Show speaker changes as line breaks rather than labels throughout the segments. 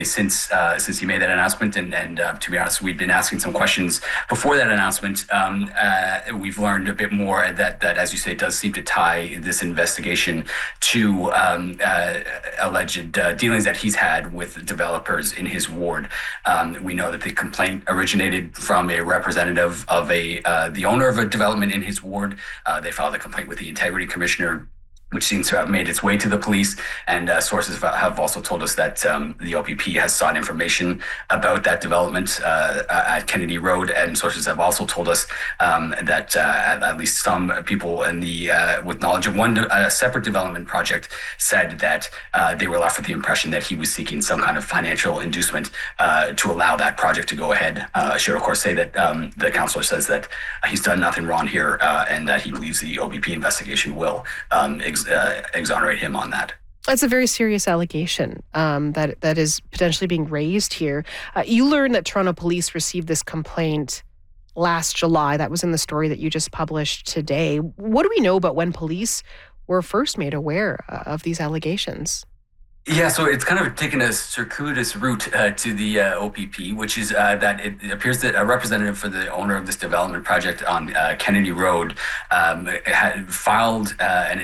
since he made that announcement, and to be honest, we've been asking some questions before that announcement. We've learned a bit more that as you say, does seem to tie this investigation to alleged dealings that he's had with developers in his ward. We know that the complaint originated from a representative of the owner of a development in his ward. They filed a complaint with the integrity commissioner, which seems to have made its way to the police. And sources have also told us that the OPP has sought information about that development at Kennedy Road. And sources have also told us that at least some people in the with knowledge of one separate development project said that they were left with the impression that he was seeking some kind of financial inducement to allow that project to go ahead. I should, of course, say that the councillor says that he's done nothing wrong here and that he believes the OPP investigation will exonerate him on that.
That's a very serious allegation that is potentially being raised here. You learned that Toronto Police received this complaint last July. That was in the story that you just published today. What do we know about when police were first made aware of these allegations?
Yeah, so it's kind of taken a circuitous route to the OPP, which is that it appears that a representative for the owner of this development project on Kennedy Road had filed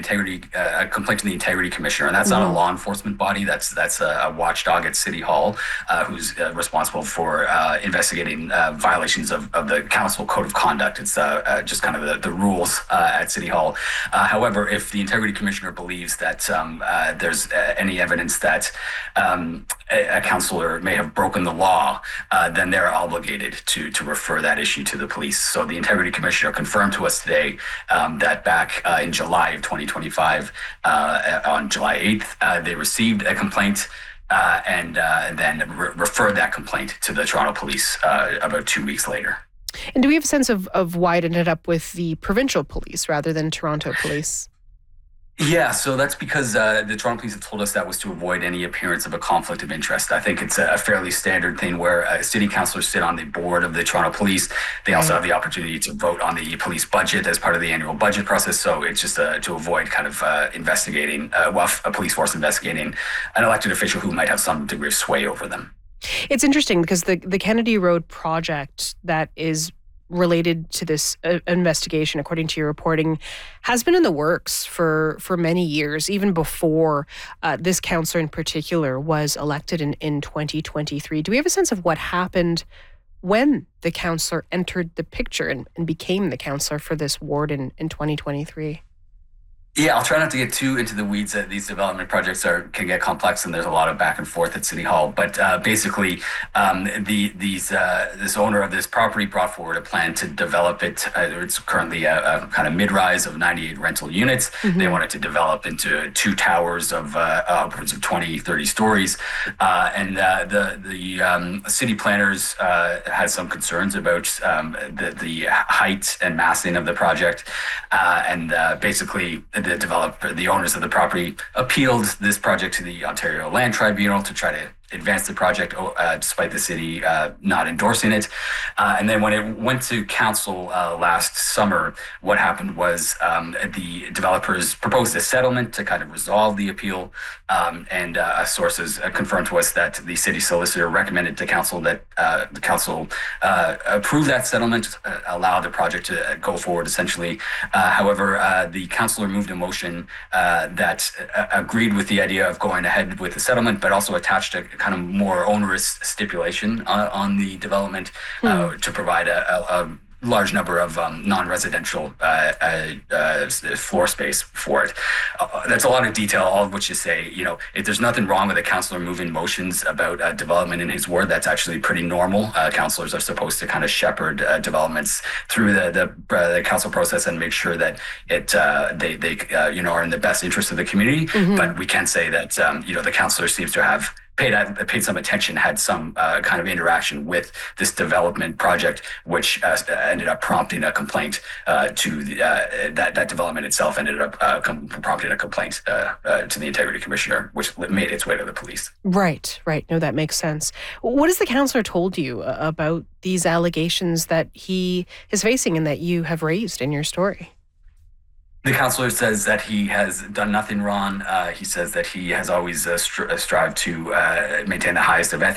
a complaint to the integrity commissioner, and that's not a law enforcement body. That's a watchdog at City Hall who's responsible for investigating violations of the council code of conduct. It's just kind of the rules at City Hall. However, if the integrity commissioner believes that there's any evidence that a councillor may have broken the law, then they're obligated to refer that issue to the police. So the integrity commissioner confirmed to us today that back in July of 2025, on July 8th, they received a complaint and then referred that complaint to the Toronto Police about 2 weeks later.
And do we have a sense of why it ended up with the provincial police rather than Toronto Police?
Yeah, so that's because the Toronto Police have told us that was to avoid any appearance of a conflict of interest. I think it's a fairly standard thing where city councillors sit on the board of the Toronto Police. They also have the opportunity to vote on the police budget as part of the annual budget process. So it's just to avoid kind of investigating, a police force investigating an elected official who might have some degree of sway over them.
It's interesting because the Kennedy Road project that is related to this investigation, according to your reporting, has been in the works for many years, even before this councillor in particular was elected in 2023. Do we have a sense of what happened when the councillor entered the picture and became the councillor for this ward in 2023?
Yeah, I'll try not to get too into the weeds. These development projects can get complex, and there's a lot of back and forth at City Hall. But basically, this owner of this property brought forward a plan to develop it. It's currently a kind of mid-rise of 98 rental units. Mm-hmm. They wanted to develop into 2 towers of upwards of 20, 30 stories. And the city planners had some concerns about the height and massing of the project. And basically, the owners of the property appealed this project to the Ontario Land Tribunal to try to advance the project despite the city not endorsing it. And then when it went to council last summer, what happened was the developers proposed a settlement to kind of resolve the appeal. And sources confirmed to us that the city solicitor recommended to council that the council approve that settlement, allow the project to go forward essentially. However, the councillor moved a motion that agreed with the idea of going ahead with the settlement, but also attached a kind of more onerous stipulation on the development to provide a large number of non-residential floor space for it. That's a lot of detail, all of which is say, if there's nothing wrong with a councillor moving motions about development in his ward, that's actually pretty normal. Councillors are supposed to kind of shepherd developments through the council process and make sure that they are in the best interest of the community. Mm-hmm. But we can say that the councillor seems to have paid some attention, had some kind of interaction with this development project, which ended up prompting a complaint to that development itself ended up prompting a complaint to the integrity commissioner, which made its way to the police.
Right. No, that makes sense. What has the councillor told you about these allegations that he is facing and that you have raised in your story?
The counselor says that he has done nothing wrong. He says that he has always strived to maintain the highest of ethics.